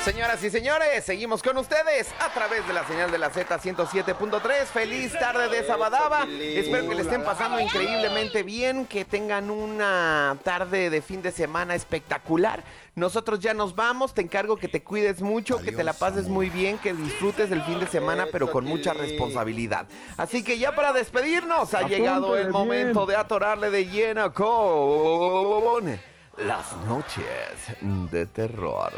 Señoras y señores, seguimos con ustedes a través de la señal de la Z107.3. Feliz tarde de Sabadaba. Espero que le estén pasando increíblemente bien, que tengan una tarde de fin de semana espectacular. Nosotros ya nos vamos, te encargo que te cuides mucho, que te la pases muy bien, que disfrutes del fin de semana, pero con mucha responsabilidad. Así que ya para despedirnos ha llegado el momento de atorarle de lleno con las noches de terror.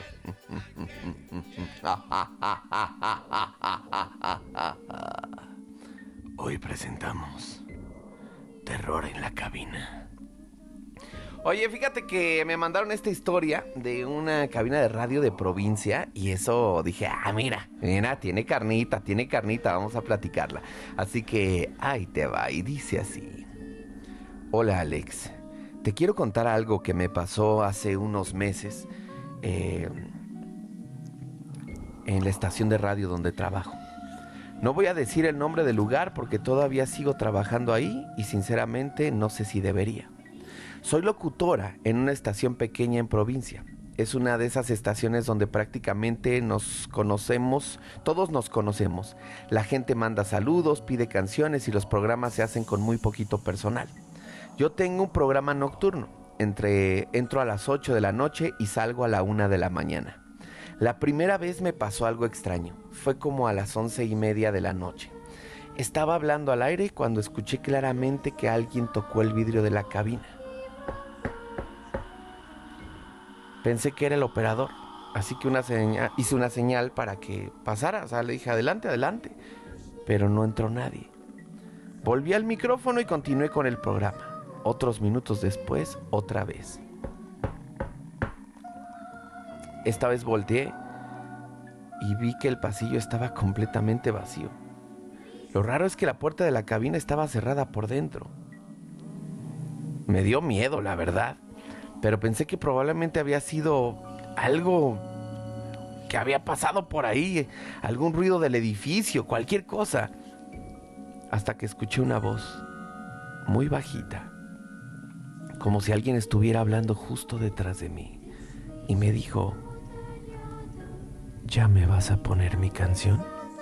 Hoy presentamos Terror en la Cabina. Oye, fíjate que me mandaron esta historia de una cabina de radio de provincia y eso dije, mira, tiene carnita, vamos a platicarla. Así que ahí te va y dice así. Hola Alex, te quiero contar algo que me pasó hace unos meses en la estación de radio donde trabajo. No voy a decir el nombre del lugar porque todavía sigo trabajando ahí y sinceramente no sé si debería. Soy locutora en una estación pequeña en provincia. Es una de esas estaciones donde prácticamente nos conocemos, todos nos conocemos. La gente manda saludos, pide canciones y los programas se hacen con muy poquito personal. Yo tengo un programa nocturno. Entro a las 8 de la noche y salgo a la 1 de la mañana. La primera vez me pasó algo extraño. Fue como a las 11:30 de la noche. Estaba hablando al aire cuando escuché claramente que alguien tocó el vidrio de la cabina. Pensé que era el operador, así que hice una señal para que pasara. O sea, le dije adelante, pero no entró nadie. Volví al micrófono y continué con el programa. Otros minutos después, otra vez. Esta vez volteé y vi que el pasillo estaba completamente vacío. Lo raro es que la puerta de la cabina estaba cerrada por dentro. Me dio miedo, la verdad, pero pensé que probablemente había sido algo que había pasado por ahí, algún ruido del edificio, cualquier cosa. Hasta que escuché una voz muy bajita, como si alguien estuviera hablando justo detrás de mí, y me dijo: ¿ya me vas a poner mi canción?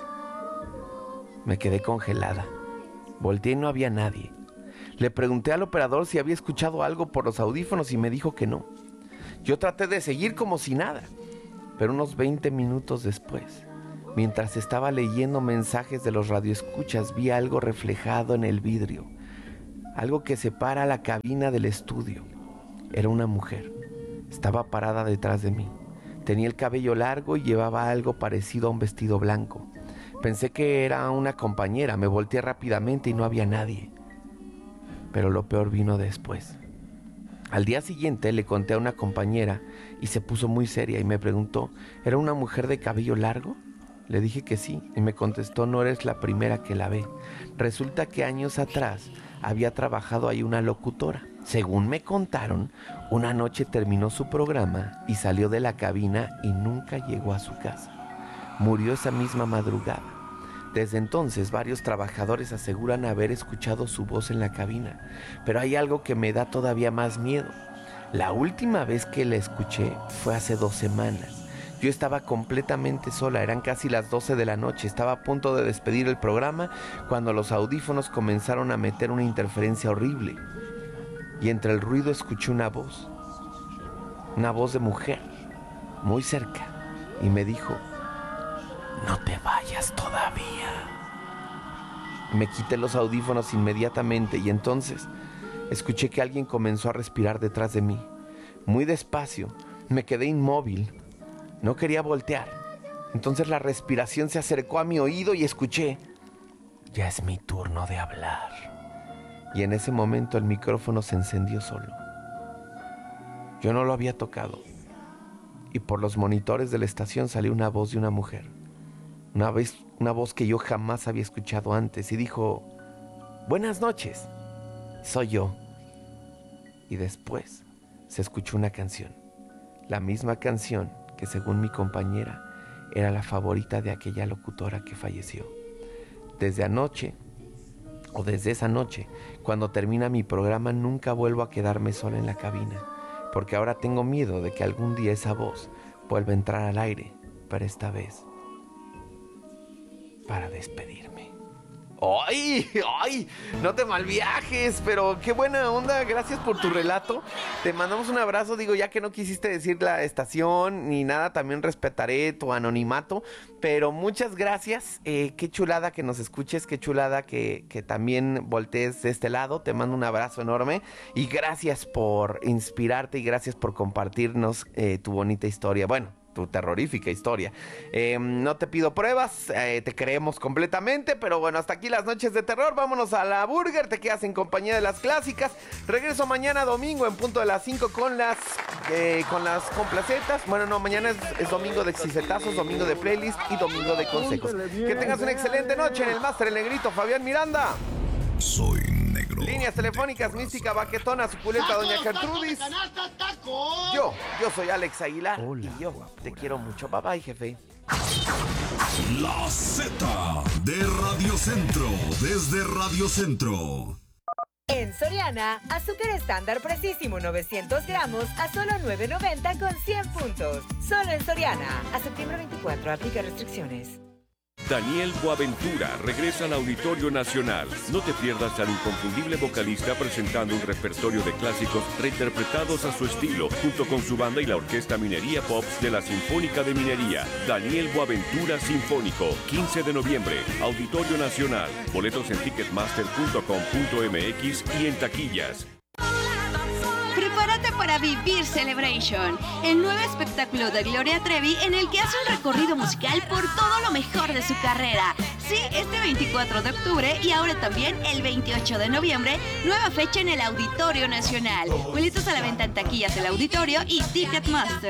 Me quedé congelada. Volteé y no había nadie. Le pregunté al operador si había escuchado algo por los audífonos y me dijo que no. Yo traté de seguir como si nada, pero unos 20 minutos después, mientras estaba leyendo mensajes de los radioescuchas, vi algo reflejado en el vidrio, algo que separa la cabina del estudio. Era una mujer. Estaba parada detrás de mí. Tenía el cabello largo y llevaba algo parecido a un vestido blanco. Pensé que era una compañera. Me volteé rápidamente y no había nadie. Pero lo peor vino después. Al día siguiente le conté a una compañera y se puso muy seria y me preguntó, ¿era una mujer de cabello largo? Le dije que sí y me contestó: no eres la primera que la ve. Resulta que años atrás había trabajado ahí una locutora. Según me contaron, una noche terminó su programa y salió de la cabina y nunca llegó a su casa. Murió esa misma madrugada. Desde entonces varios trabajadores aseguran haber escuchado su voz en la cabina, pero hay algo que me da todavía más miedo. La última vez que la escuché fue hace 2 semanas. Yo estaba completamente sola, eran casi las 12 de la noche, estaba a punto de despedir el programa cuando los audífonos comenzaron a meter una interferencia horrible. Y entre el ruido escuché una voz de mujer, muy cerca, y me dijo: no te vayas todavía. Me quité los audífonos inmediatamente y entonces escuché que alguien comenzó a respirar detrás de mí, muy despacio. Me quedé inmóvil, no quería voltear. Entonces la respiración se acercó a mi oído y escuché: ya es mi turno de hablar. Y en ese momento el micrófono se encendió solo. Yo no lo había tocado. Y por los monitores de la estación salió una voz de una mujer. Una voz que yo jamás había escuchado antes. Y dijo: buenas noches, soy yo. Y después se escuchó una canción. La misma canción que, según mi compañera, era la favorita de aquella locutora que falleció. Desde esa noche, cuando termina mi programa, nunca vuelvo a quedarme sola en la cabina, porque ahora tengo miedo de que algún día esa voz vuelva a entrar al aire pero esta vez para despedirme. ¡Ay! ¡Ay! No te malviajes, pero qué buena onda. Gracias por tu relato. Te mandamos un abrazo. Digo, ya que no quisiste decir la estación ni nada, también respetaré tu anonimato. Pero muchas gracias. Qué chulada que nos escuches. Qué chulada que también voltees de este lado. Te mando un abrazo enorme. Y gracias por inspirarte y gracias por compartirnos tu bonita historia. Bueno, tu terrorífica historia. No te pido pruebas, te creemos completamente, pero bueno, hasta aquí las noches de terror. Vámonos a la burger, te quedas en compañía de las clásicas. Regreso mañana domingo en punto de las 5 con las complacetas. Bueno, no, mañana es domingo de exicetazos, domingo de playlist y domingo de consejos. Que tengas una excelente noche en el máster, el negrito Fabián Miranda. Soy negro. Líneas telefónicas, mística, baquetona, suculenta, doña Gertrudis. Yo soy Alex Aguilar. Hola, y yo te quiero mucho. Bye bye, jefe. La Z de Radio Centro, desde Radio Centro. En Soriana, azúcar estándar precisísimo 900 gramos a solo $9.90 con 100 puntos. Solo en Soriana. A septiembre 24, aplica restricciones. Daniel Boaventura regresa al Auditorio Nacional. No te pierdas al inconfundible vocalista presentando un repertorio de clásicos reinterpretados a su estilo, junto con su banda y la Orquesta Minería Pops de la Sinfónica de Minería. Daniel Boaventura Sinfónico, 15 de noviembre, Auditorio Nacional. Boletos en ticketmaster.com.mx y en taquillas. Prepárate para vivir Celebration, el nuevo espectáculo de Gloria Trevi en el que hace un recorrido musical por todo lo mejor de su carrera. Sí, este 24 de octubre y ahora también el 28 de noviembre, nueva fecha en el Auditorio Nacional. Boletos a la venta en taquillas del auditorio y Ticketmaster.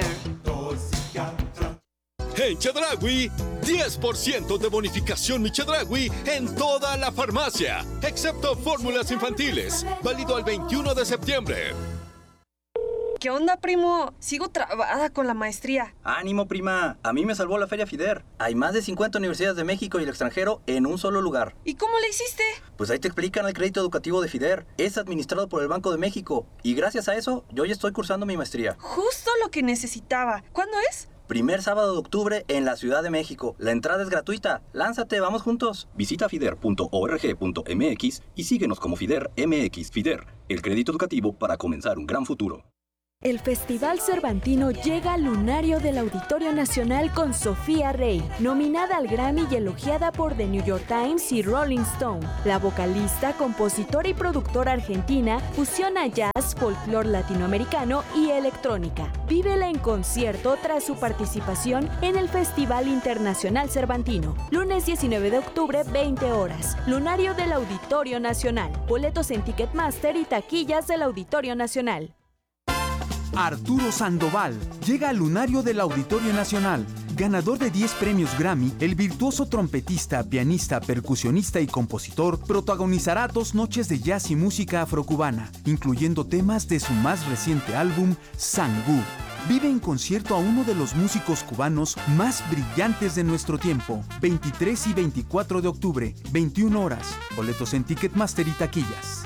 En Chedraui, 10% de bonificación Mi Chedraui en toda la farmacia, excepto fórmulas infantiles, válido al 21 de septiembre. ¿Qué onda, primo? Sigo trabada con la maestría. ¡Ánimo, prima! A mí me salvó la Feria FIDER. Hay más de 50 universidades de México y el extranjero en un solo lugar. ¿Y cómo le hiciste? Pues ahí te explican el crédito educativo de FIDER. Es administrado por el Banco de México. Y gracias a eso, yo ya estoy cursando mi maestría. Justo lo que necesitaba. ¿Cuándo es? Primer sábado de octubre en la Ciudad de México. La entrada es gratuita. ¡Lánzate, vamos juntos! Visita fider.org.mx y síguenos como FIDER MX. FIDER, el crédito educativo para comenzar un gran futuro. El Festival Cervantino llega al lunario del Auditorio Nacional con Sofía Rey, nominada al Grammy y elogiada por The New York Times y Rolling Stone. La vocalista, compositora y productora argentina fusiona jazz, folclore latinoamericano y electrónica. Vívela en concierto tras su participación en el Festival Internacional Cervantino. Lunes 19 de octubre, 20 horas. Lunario del Auditorio Nacional. Boletos en Ticketmaster y taquillas del Auditorio Nacional. Arturo Sandoval llega al lunario del Auditorio Nacional. Ganador de 10 premios Grammy, el virtuoso trompetista, pianista, percusionista y compositor protagonizará 2 noches de jazz y música afrocubana, incluyendo temas de su más reciente álbum, Sangú. Vive en concierto a uno de los músicos cubanos más brillantes de nuestro tiempo. 23 y 24 de octubre, 21 horas. Boletos en Ticketmaster y taquillas.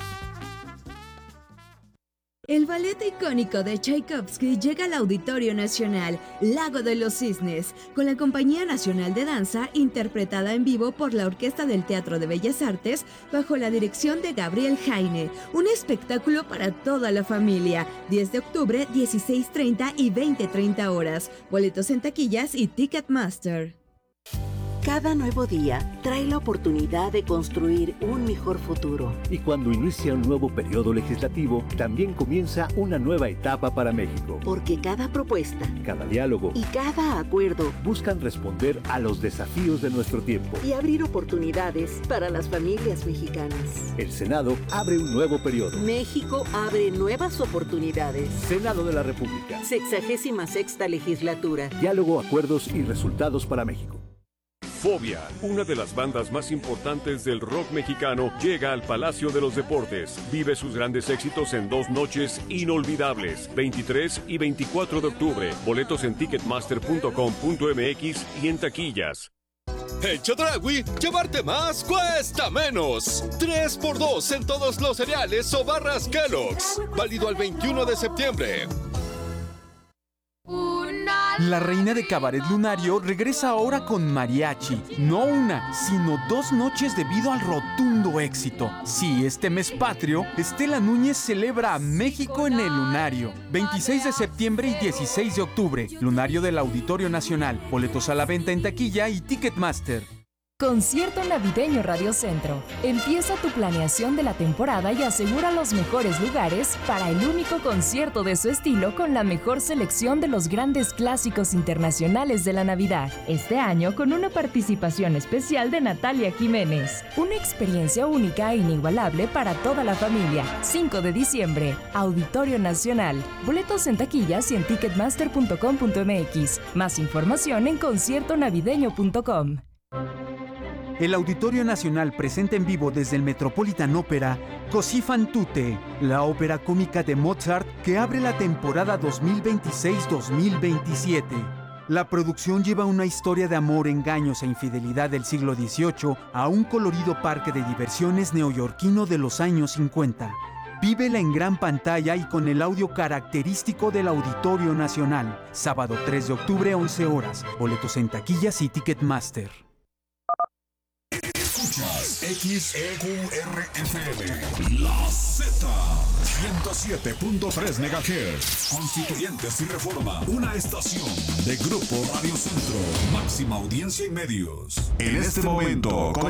El ballet icónico de Tchaikovsky llega al Auditorio Nacional, Lago de los Cisnes, con la Compañía Nacional de Danza, interpretada en vivo por la Orquesta del Teatro de Bellas Artes, bajo la dirección de Gabriel Jaine. Un espectáculo para toda la familia. 10 de octubre, 16:30 y 20:30 horas. Boletos en taquillas y Ticketmaster. Cada nuevo día trae la oportunidad de construir un mejor futuro. Y cuando inicia un nuevo periodo legislativo, también comienza una nueva etapa para México. Porque cada propuesta, cada diálogo y cada acuerdo buscan responder a los desafíos de nuestro tiempo y abrir oportunidades para las familias mexicanas. El Senado abre un nuevo periodo. México abre nuevas oportunidades. Senado de la República. 66ª legislatura. Diálogo, acuerdos y resultados para México. Fobia, una de las bandas más importantes del rock mexicano, llega al Palacio de los Deportes. Vive sus grandes éxitos en 2 noches inolvidables, 23 y 24 de octubre. Boletos en ticketmaster.com.mx y en taquillas. En Chedraui, llevarte más cuesta menos. 3x2 en todos los cereales o barras Kellogg's. Válido al 21 de septiembre. La reina de Cabaret Lunario regresa ahora con mariachi. No una, sino 2 noches debido al rotundo éxito. Sí, este mes patrio, Estela Núñez celebra a México en el Lunario. 26 de septiembre y 16 de octubre. Lunario del Auditorio Nacional. Boletos a la venta en taquilla y Ticketmaster. Concierto Navideño Radio Centro. Empieza tu planeación de la temporada y asegura los mejores lugares para el único concierto de su estilo con la mejor selección de los grandes clásicos internacionales de la Navidad. Este año con una participación especial de Natalia Jiménez. Una experiencia única e inigualable para toda la familia. 5 de diciembre, Auditorio Nacional. Boletos en taquillas y en ticketmaster.com.mx. Más información en conciertonavideño.com. El Auditorio Nacional presenta en vivo desde el Metropolitan Opera Così fan tutte, la ópera cómica de Mozart que abre la temporada 2026-2027. La producción lleva una historia de amor, engaños e infidelidad del siglo XVIII a un colorido parque de diversiones neoyorquino de los años 50. Vívela en gran pantalla y con el audio característico del Auditorio Nacional. Sábado 3 de octubre, 11 horas. Boletos en taquillas y Ticketmaster. Escuchas XEQRFM, La Z, 107.3 MHz, Constituyentes y Reforma, una estación de Grupo Radio Centro, máxima audiencia y medios. En este momento, con